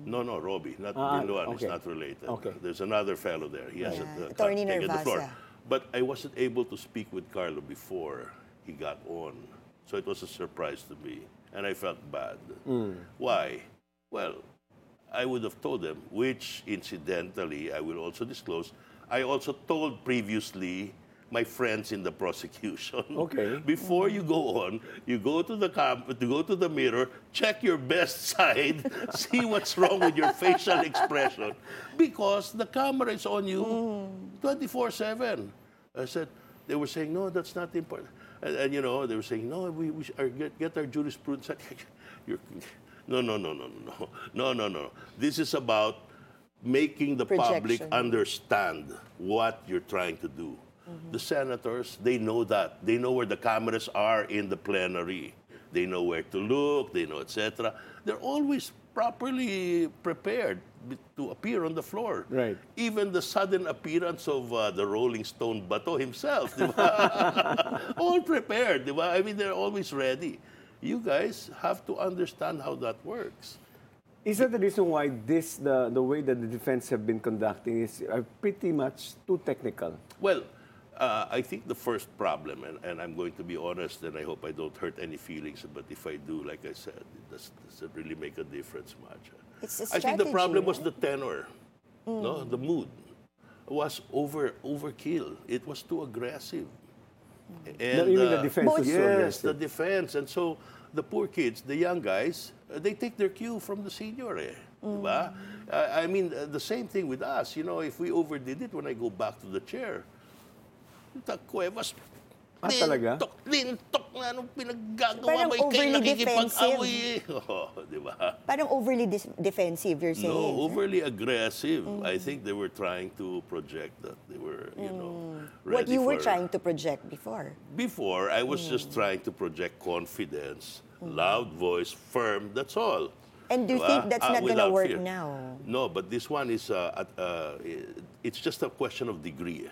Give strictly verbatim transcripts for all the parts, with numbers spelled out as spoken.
No, no, Robbie, not Ah, Bin Luan. okay. It's not related. Okay. There's another fellow there. He has Yeah. a, Attorney taken the floor. Nervasa. But I wasn't able to speak with Carlo before he got on. So it was a surprise to me. And I felt bad. Why? Well, I would have told them, which incidentally, I will also disclose, I also told previously my friends in the prosecution. Okay. Before you go on, you go to the cam to go to the mirror, check your best side, see what's wrong with your facial expression, because the camera is on you twenty-four seven. I said, they were saying, no, that's not important. And, and you know, they were saying, no, we, we should, our, get, get our jurisprudence. You're, no, no, no, no, no, no, no, no. This is about making the public Projection. understand what you're trying to do. The senators, they know that. They know where the cameras are in the plenary. They know where to look, they know, et cetera. They're always properly prepared to appear on the floor. Right. Even the sudden appearance of uh, the Rolling Stone Bato himself, di ba? All prepared, di ba? I mean, they're always ready. You guys have to understand how that works. Is that the reason why this, the, the way that the defense have been conducting is uh, pretty much too technical? Well, uh, I think the first problem, and, and I'm going to be honest, and I hope I don't hurt any feelings, but if I do, like I said, it does, doesn't really make a difference much. It's a I think the strategy, problem was right? the tenor, no, the mood was over overkill. It was too aggressive. And, No, you mean the uh, defense was so yes, aggressive. the defense, and so the poor kids, the young guys, uh, they take their cue from the senior. Eh, diba? Uh, I mean, uh, the same thing with us. You know, if we overdid it, when I go back to the chair, the Cuevas, Ah, talaga? lintok, lintok na anong pinaggagawa Parang mo, ikay overly nakikipag-away. eh. Oh, di ba? Parang overly dis- defensive, you're saying. No, overly aggressive. I think they were trying to project that they were, you know, ready What you were for- trying to project before. Before, I was just trying to project confidence, loud voice, firm, that's all. And do you Diba? think that's Ah, not going to without work fear. now? No, but this one is, uh, at, uh, it's just a question of degree.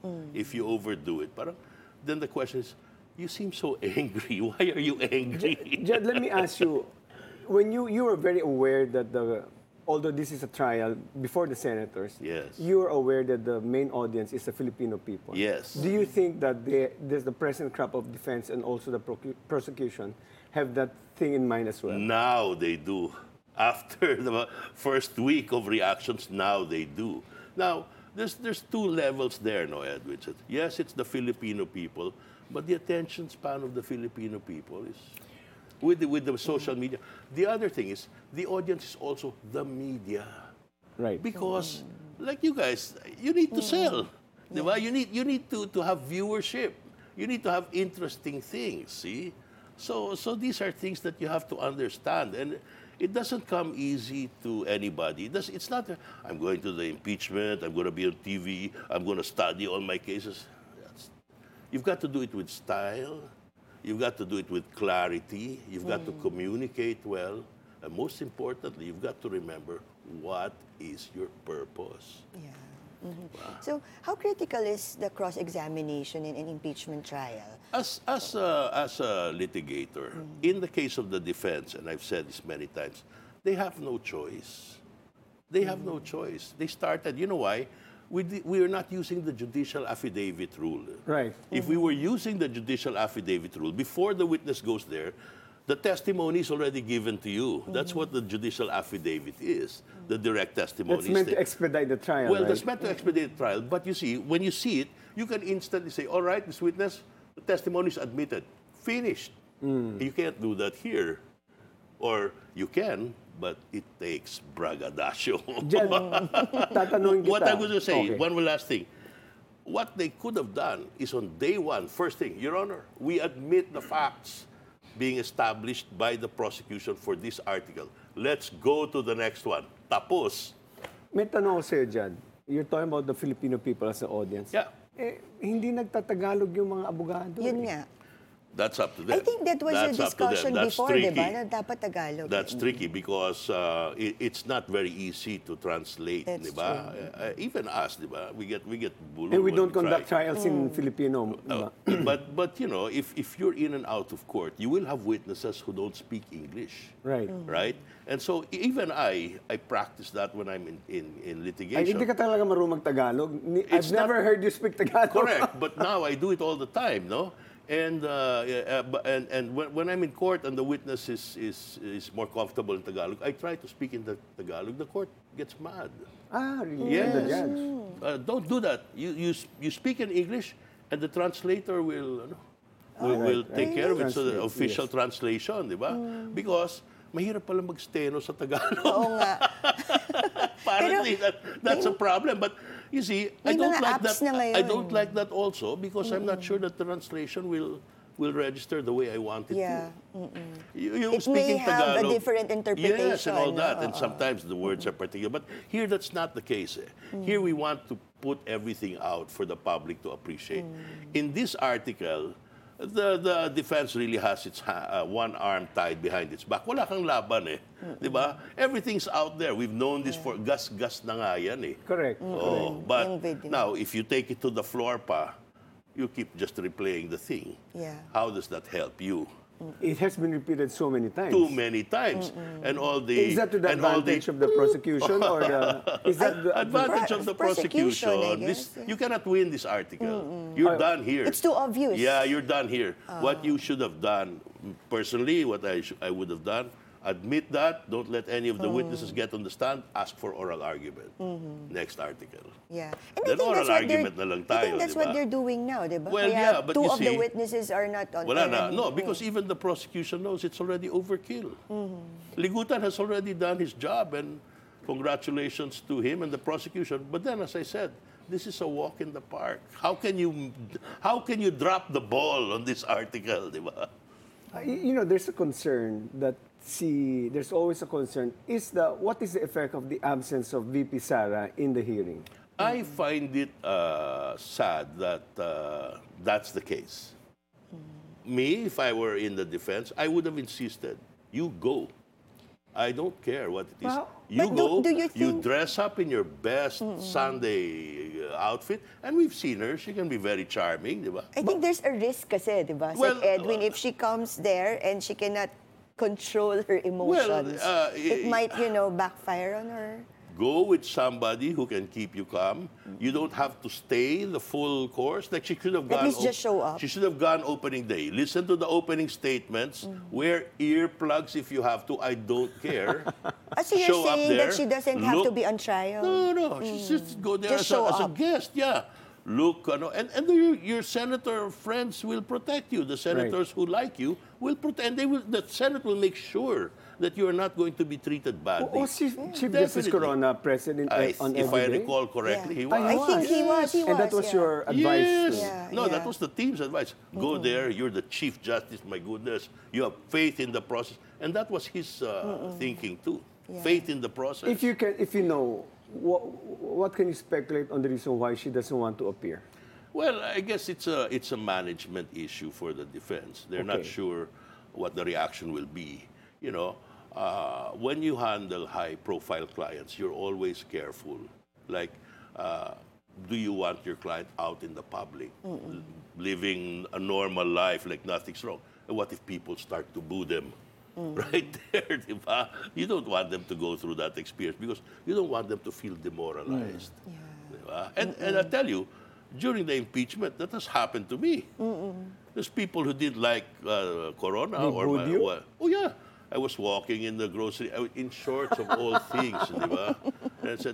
If you overdo it, parang, then the question is, you seem so angry. Why are you angry? Jed, let me ask you, when you, you were very aware that the, although this is a trial before the senators, Yes. you are aware that the main audience is the Filipino people. Yes. Do you think that the, there's the present crop of defense and also the procu- prosecution have that thing in mind as well? Now they do. After the first week of reactions, now they do. Now, there's, there's two levels there, no, Edwin? Yes, it's the Filipino people, but the attention span of the Filipino people is with the, with the social media. The other thing is, the audience is also the media. Right. Because, like you guys, you need to sell. Diba? You need, you need to, to have viewership. You need to have interesting things, see? So, so these are things that you have to understand. And it doesn't come easy to anybody. It does, it's not, a, I'm going to the impeachment, I'm going to be on T V, I'm going to study all my cases. That's, you've got to do it with style. You've got to do it with clarity. You've got to communicate well. And most importantly, you've got to remember what is your purpose. Yeah. Mhm. So, how critical is the cross-examination in an impeachment trial? As, as, a, as a litigator, in the case of the defense, and I've said this many times, they have no choice. They have no choice. They started, you know why? We, di- we are not using the judicial affidavit rule. Right. If we were using the judicial affidavit rule, before the witness goes there, the testimony is already given to you. That's what the judicial affidavit is, the direct testimony. That's meant to expedite the trial, Well, right? that's meant to expedite the trial. But you see, when you see it, you can instantly say, all right, this witness, the testimony is admitted. Finished. You can't do that here. Or you can, but it takes braggadocio. Jed, tatanungin kita. What I was going to say, Okay. one last thing. What they could have done is on day one, first thing, Your Honor, we admit the facts being established by the prosecution for this article. Let's go to the next one. Tapos. May tanong ko sa'yo, Jed. You're talking about the Filipino people as an audience. Yeah. Eh, hindi nagtatagalog yung mga abogado. Yun eh. nga. That's up to them. I think that was That's a up to them. discussion That's before, di tricky. ba? Na dapat Tagalog. That's tricky because uh, it, it's not very easy to translate, That's di ba? Uh, even us, di ba? We get we get bullied And we when don't conduct try. trials in Filipino. Uh, but but you know, if if you're in and out of court, you will have witnesses who don't speak English, Right. right? And so even I I practice that when I'm in in, in Ay, litigation. hindi ka talaga marunong Tagalog. Ni- I've It's not- never heard you speak Tagalog. Correct, but now I do it all the time, no? And uh, uh, bu- and and when, when I'm in court and the witness is, is is more comfortable in Tagalog, I try to speak in the Tagalog. The court gets mad. Ah, really? Yes. The judge. Uh, don't do that. You you s- you speak in English, and the translator will ano, will, right, will right. take care of it. So the Translate, official yes. translation, di ba? Because mahirap pala mag-steno sa Tagalog. Oo nga. Apparently, that, that's a problem. But you see, I May don't mga like apps that. na ngayon. I don't like that also because I'm not sure that the translation will will register the way I want it Yeah. to. You, you It may speaking have a Tagalog, different yes, and all interpretation, that, no? and sometimes the words are particular. But here, that's not the case. eh. Here, we want to put everything out for the public to appreciate. In this article, the the defense really has its ha- uh, one arm tied behind its back. Wala kang laban eh. Di ba? Everything's out there. We've known this for gas-gas na nga yan eh. Correct. Oh, Yung but video. now, if you take it to the floor pa, you keep just replaying the thing. Yeah. How does that help you? It has been repeated so many times. Too many times. And all the... Is that to the and all advantage of the prosecution or the... Is that the advantage Pro- of the prosecution, prosecution? I This, guess, yeah. you cannot win this article. You're Oh. done here. It's too obvious. Yeah, you're done here. What you should have done, personally, what I, sh- I would have done, admit that, don't let any of the witnesses get on the stand, ask for oral argument. Next article. Yeah. And Then I think oral that's what argument they're, na lang I tayo, think that's di what ba? they're doing now, di ba? Well, Kaya yeah, but two you of the see- witnesses are not on Wala air na. anymore. No, because even the prosecution knows it's already overkill. Ligutan has already done his job, and congratulations to him and the prosecution. But then, as I said, this is a walk in the park. How can you, how can you drop the ball on this article, di ba? Uh, y- you know, there's a concern that see, there's always a concern. Is the what is the effect of the absence of V P Sara in the hearing? I find it uh, sad that uh, that's the case. Me, if I were in the defense, I would have insisted, you go. I don't care what it is. Well, you but do- go, do you think- dress up in your best Sunday uh, outfit, and we've seen her. She can be very charming, di ba? I think there's a risk kasi, di ba? Well, like Edwin, uh, if she comes there and she cannot control her emotions, uh, it eh, might, you know, backfire on her. Go with somebody who can keep you calm. You don't have to stay the full course. Like she could have At gone. least just show up. She should have gone opening day. Listen to the opening statements. Wear earplugs if you have to. I don't care. Ah, so you're Show up saying there, that she doesn't have to look- be on trial? No, no. She just go there Just as, a, show as a up. guest. Yeah. Look, ano, and and your, your senator friends will protect you. The senators who like you will protect, and they will. The Senate will make sure that you are not going to be treated badly. Oh, Chief, Chief Justice Definitely. Corona present I, on if every I day? recall correctly, he Yeah. was. I I think he was. He And that was, was yeah. your advice. Yes. to- Yeah, no, that yeah. was the team's advice. Go there. You're the Chief Justice. My goodness, you have faith in the process, and that was his uh, thinking too. Yeah. Faith in the process. If you can, if you know, what, what can you speculate on the reason why she doesn't want to appear? Well, I guess it's a it's a management issue for the defense. They're not Okay. sure what the reaction will be. You know, uh, when you handle high-profile clients, you're always careful. Like, uh, do you want your client out in the public, l- living a normal life like nothing's wrong? And what if people start to boo them? Right there, di ba? You don't want them to go through that experience because you don't want them to feel demoralized. Di ba? And, and I tell you, during the impeachment, that has happened to me. There's people who didn't like uh, Corona. They or booed my, you? wa- Oh, yeah. I was walking in the grocery, I was in shorts of all things, di ba? And I said,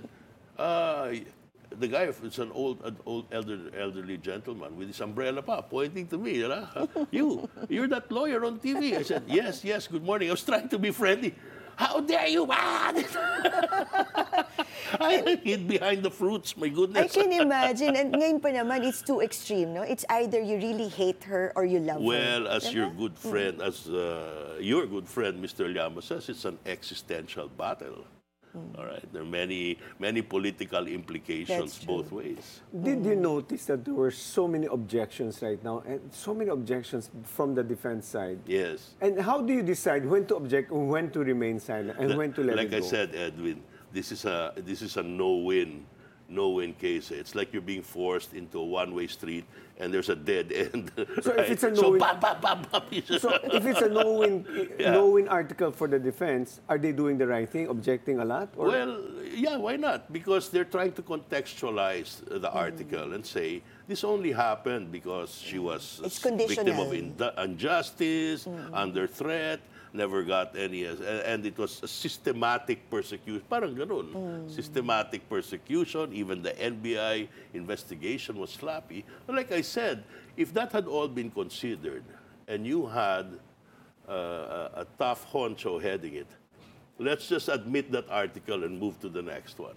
uh, the guy, it's an old, an old elder, elderly gentleman with his umbrella pa, pointing to me, you know? You, you're that lawyer on T V. I said, yes, yes, good morning. I was trying to be friendly. How dare you, man? I hid behind the fruits, my I goodness. can imagine. And ngayon pa naman, it's too extreme, no? It's either you really hate her or you love her. Well, as Diba? your good friend, as uh, your good friend, Mister Llamas says, it's an existential battle. All right, there are many many political implications That's true. both ways. Did you notice that there were so many objections right now, and so many objections from the defense side? Yes. And how do you decide when to object, when to remain silent, and The- when to let like it I go? said, Edwin, this is a this is a no-win, no-win case. It's like you're being forced into a one-way street, and there's a dead end. So if right? it's a so, no-win- bam, bam, bam, bam, you just- So if it's a no-win, Yeah. no-win article for the defense, are they doing the right thing, objecting a lot? Or? Well, yeah, why not? Because they're trying to contextualize uh, the article and say this only happened because she was a It's s- victim of conditional. indu- injustice, under threat, never got any, uh, and it was a systematic persecution. Parang ganun. Systematic persecution, even the N B I investigation was sloppy. But like I said, if that had all been considered and you had uh, a, a tough honcho heading it, let's just admit that article and move to the next one.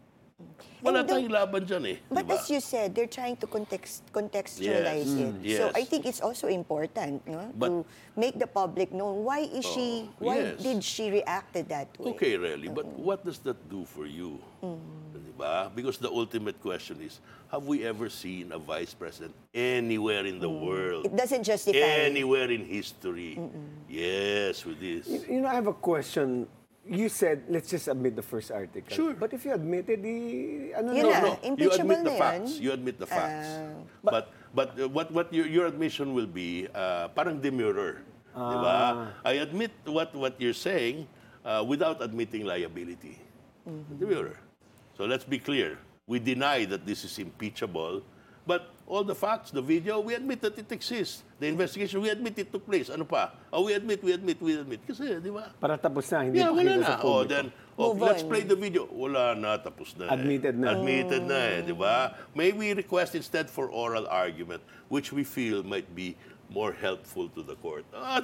Wala And the- tayong laban dyan eh. But diba? as you said, they're trying to context, contextualize Yes. it. Mm. So Yes. I think it's also important, no, But- to make the public know why is she, why yes. did she reacted that way? Okay, really, but what does that do for you? Diba? Because the ultimate question is, have we ever seen a vice president anywhere in the world? It doesn't justify. Anywhere in history? Yes, with this. You know, I have a question. You said, let's just admit the first article. Sure. But if you admitted the... Ano Yun na, na. No, you impeachable admit the na facts. yan. You admit the facts. Ah. but but uh, what what your, your admission will be, uh, parang demurrer. Diba? I admit what what you're saying uh, without admitting liability. Demurrer. So let's be clear. We deny that this is impeachable, but all the facts, the video, we admit that it exists. The investigation, we admit it took place. Ano pa? Oh, we admit, we admit, we admit. Kasi, di ba? Para tapos na, hindi Yeah, wala pakita na. sa Oh, publiko. then, oh, Move let's on. play the video. Wala na, tapos na. eh. Admitted na. Admitted na eh, di ba? May we request instead for oral argument, which we feel might be more helpful to the court. Ah,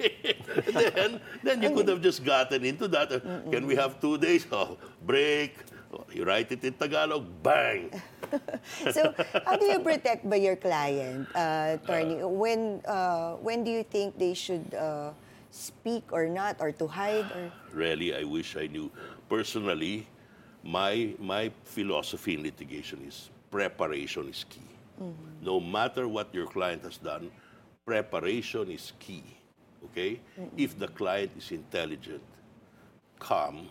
then, then you could have just gotten into that. Can we have two days? Oh, break. Oh, you write it in Tagalog, bang. So how do you protect by your client, uh, attorney? when uh, when do you think they should uh, speak or not, or to hide? Or Really, I wish I knew. Personally, my my philosophy in litigation is preparation is key. No matter what your client has done, preparation is key. Okay? If the client is intelligent, calm,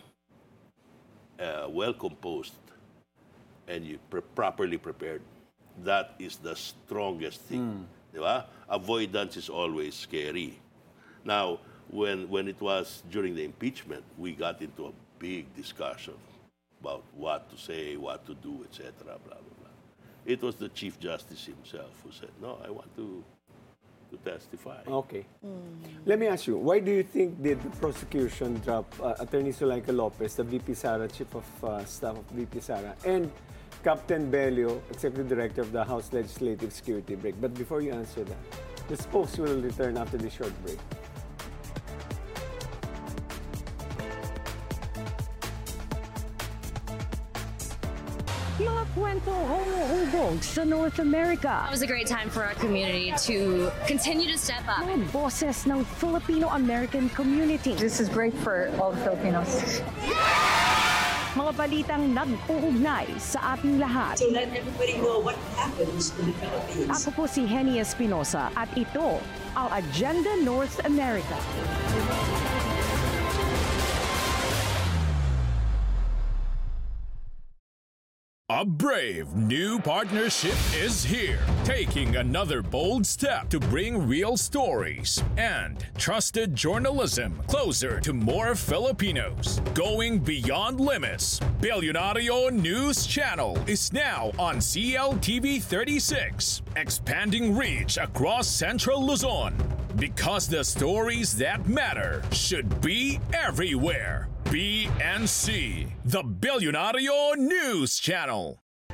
uh, well composed, and you pre- properly prepared, that is the strongest thing. Di ba? Avoidance is always scary. Now, when when it was during the impeachment, we got into a big discussion about what to say, what to do, et cetera. Blah blah blah. It was the Chief Justice himself who said, "No, I want to to testify." Okay. Let me ask you, why do you think did the prosecution drop uh, Attorney Zuleika Lopez, the V P Sara, Chief of uh, Staff of V P Sara, and Captain Belio, Executive Director of the House Legislative Security Break? But before you answer that, the spokes will return after this short break. Mga kwento humuhubog sa North America. It was a great time for our community to continue to step up. Mga boses ng Filipino-American community. This is great for all Filipinos. Mga balitang nag-uugnay sa ating lahat. to let everybody know what happens in the Philippines. Ako po si Henny Espinosa at ito ang Agenda North America. A brave new partnership is here, taking another bold step to bring real stories and trusted journalism closer to more Filipinos. Going beyond limits, Billionario News Channel is now on C L T V thirty-six, expanding reach across Central Luzon. Because the stories that matter should be everywhere. B N C, the Billionario News Channel.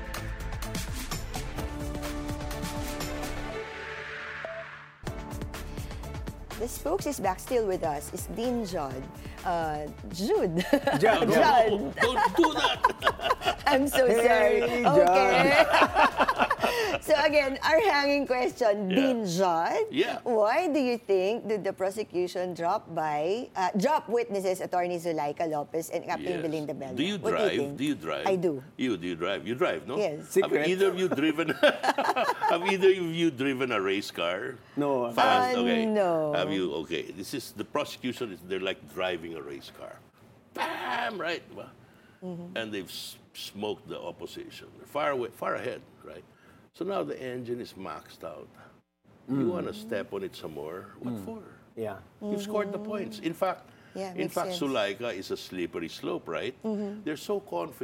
the spokes is back still with us. Is Dean Judd. Uh, Jude. Judd, No, Judd. no, don't do that. I'm so Hey, sorry. Judd. Okay. So again, our hanging question, Yeah. Dean John. Yeah. Why do you think did the prosecution drop by uh, drop witnesses Attorney Zuleika Lopez and Captain Yes. Belinda Bello? Do you What drive? Do you, think? Do you drive? I do. You do you drive? You drive, no? Yes. Have Secret. either of you driven? Have either of you driven a race car? No. Fast. Uh, okay. no. Have you? Okay. This is the prosecution. Is they're like driving a race car. Bam! Right. Well, Mm-hmm. And they've s- smoked the opposition. They're far away, far ahead, right? So now the engine is maxed out. You want to step on it some more? What for? Yeah. You've scored the points. In fact, Yeah, in makes fact, sense. Zuleika is a slippery slope, right? They're so confident.